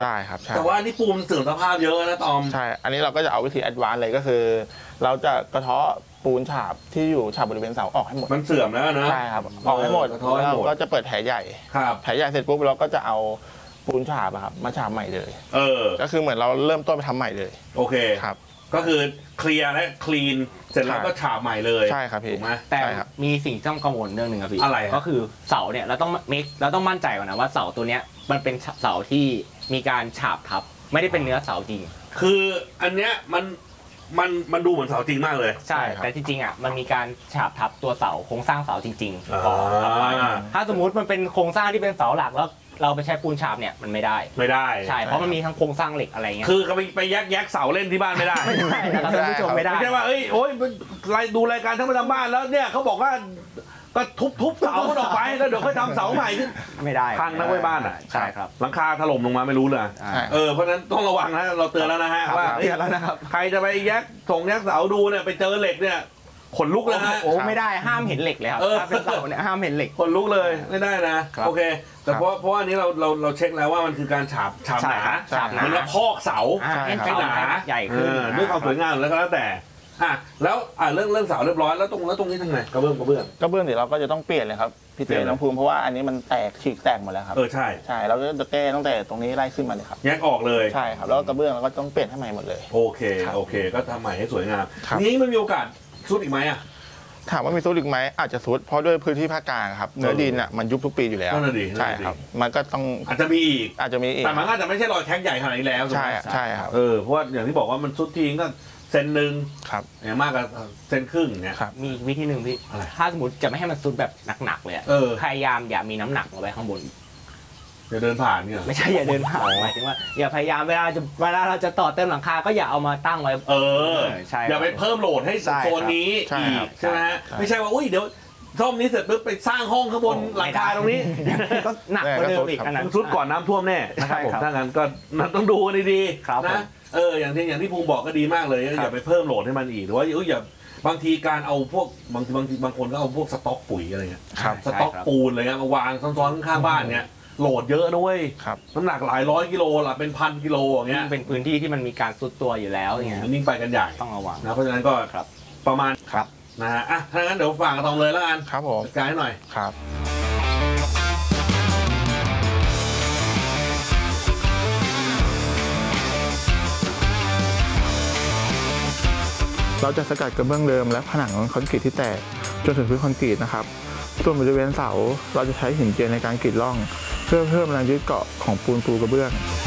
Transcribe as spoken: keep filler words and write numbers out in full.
ได้ครับใช่แต่ว่านี่ปูมันเสื่อมสภาพเยอะนะตอมใช่อันนี้เราก็จะเอาวิธีแอดวานซ์เลยก็คือ เราจะกระเทาะปูนฉาบที่อยู่ฉาบบริเวณเสาออกให้หมดมันเสื่อมแล้วนะใช่ครับออกให้หมดแล้วก็จะเปิดแผลใหญ่แผลใหญ่เสร็จปุ๊บเราก็จะเอาปูนฉาบครับมาฉาบใหม่เลยเออก็คือเหมือนเราเริ่มต้นไปทำใหม่เลยโอเคครับก็คือเคลียร์และคลีนเสร็จแล้วก็ฉาบใหม่เลยใช่ครับพี่ถูกไหมแต่มีสิ่งที่ต้องกังวลเรื่องหนึ่งครับพี่อะไรก็คือเสาเนี่ยเราต้องเมคเราต้องมั่นใจก่อนนะว่าเสาตัวเนี้ยมันเป็นเสาที่มีการฉาบทับไม่ได้เป็นเนื้อเสาจริงคืออันเนี้ยมันมันมันดูเหมือนเสาจริงมากเลยใช่แต่จริงๆอ่ะมันมีการฉาบทับตัวเสาโครงสร้างเสาจริงๆก่อนถ้าสมมุติมันเป็นโครงสร้างที่เป็นเสาหลักแล้วเราไปใช้ปูนฉาบเนี่ยมันไม่ได้ไม่ได้ใช่เพราะมันมีทั้งโครงสร้างเหล็กอะไรเงี้ยคือเขาไปไปแยกแยกเสาเล่นที่บ้านไม่ได้ไม่ได้นะครับท่านผู้ชมไม่ได้ไม่ใช่ว่าเอ้ยโอ้ยดูรายการทั้งประจำบ้านแล้วเนี่ยเขาบอกว่าก็ทุบทุบเสาออกไปแล้วเดี๋ยวค่อยทำเสาใหม่ไม่ได้พังนะไว้บ้านอ่ะใช่ครับหลังคาถล่มลงมาไม่รู้เลยเออเพราะนั้นต้องระวังนะเราเตือนแล้วนะฮะว่าเตือนแล้วนะครับใครจะไปแยกส่งแยกเสาดูเนี่ยไปเจอเหล็กเนี่ยขนลุกเลยนะโอ้ไม่ได้ห้ามเห็นเหล็กเลยครับถ้าเป็นเสาเนี่ยห้ามเห็นเหล็กขนลุกเลยไม่ได้นะโอเคแต่เพราะเพราะอันนี้เราเราเราเช็คแล้วว่ามันคือการฉาบฉาบหนามันจะพอกเสาให้หนาใหญ่ขึ้นด้วยความสวยงามแล้วก็แล้วแต่อ่ะแล้วอ่ะเรื่องเรื่องเสาเรียบร้อยแล้วตรงแล้วตรงนี้ทางไหนกระเบื้องกระเบื้องกระเบื้องเดี๋ยวเราก็จะต้องเปลี่ยนเลยครับพี่เต้น้ำภูมิเพราะว่าอันนี้มันแตกฉีกแตกหมดแล้วครับเออใช่ใช่เราจะแก้ตั้งแต่ตรงนี้ไล่ขึ้นมาเลยครับแยกออกเลยใช่ครับแล้วกระเบื้องเราก็ต้องเปลี่ยนให้ใหม่หมดเลยโอเคโอเคก็ทำใหม่ให้สวยงามนี้มันมีโอกาสซุดอีกไหมอ่ะถามว่ามีซุดอีกไหมอาจจะซุดเพราะด้วยพื้นที่ภาคกลางครับเนื้อดินอ่ะมันยุบทุกปีอยู่แล้วใช่ครับมันก็ต้องอาจจะมีอีกอาจจะมีอีกแต่มันอาจจะไม่ใช่รอยแท็กใหญ่ขนาดนี้แล้วใช่ใช่ครับเออเพราะว่าอย่างที่บอกว่ามันซุดทีก็เซนหนึ่งครับอย่างมากก็เซนครึ่งเนี่ยมีวิธีหนึ่งพี่ถ้าสมมติจะไม่ให้มันซุดแบบหนักๆเลยพยายามอย่ามีน้ำหนักเอาไว้ข้างบนอย่าเดินผ่านเนี่ยไม่ใช่อย่าเดินผ่านหมายถึงว่าอย่าพยายามเวลาจะเวลาเราจะต่อเติมหลังคาก็อย่าเอามาตั้งไว้เออใช่อย่าไปเพิ่มโหลดให้โซนนี้อีกใช่ไหมฮะไม่ใช่ว่าอุ้ยเดี๋ยวซ่อมนี้เสร็จปุ๊บไปสร้างห้องข้างบนหลังคาตรงนี้ก็หนักกว่าเดิมอีกอันนั้นซุดก่อนน้ำท่วมแน่นะครับผมถ้างั้นก็ต้องดูดีๆนะเอออย่างที่อย่างที่ภูมิบอกก็ดีมากเลยอย่าไปเพิ่มโหลดให้มันอีกหรือว่าอย่าบางทีการเอาพวกบางทีบางทีบางคนก็เอาพวกสต็อกปุ๋ยอะไรเงี้ยสต็อกปูนอะไรเงี้ยมาวางซ้อนๆข้างบ้านเนี้ยโหลดเยอะด้วยน้ำหนักหลายร้อยกิโลละเป็นพันกิโลอย่างเงี้ยเป็นพื้นที่ที่มันมีการซุดตัวอยู่แล้วอย่างเงี้ยนิ่งไปกันใหญ่ต้องระวังนะเพราะฉะนั้นก็ประมาณครับนะฮะอ่ะถ้างั้นเดี๋ยวฝากกระตองเลยแล้วกันครับผมการให้หน่อยครับเราจะสกัดกระเบื้องเดิมและผนังคอนกรีตที่แตกจนถึงพื้นคอนกรีตนะครับส่วนบริเวณเสาเราจะใช้หินเจียในการกรีดร่องเพื่อเพิ่มแรงยึดเกาะของปูนปูกระเบื้อง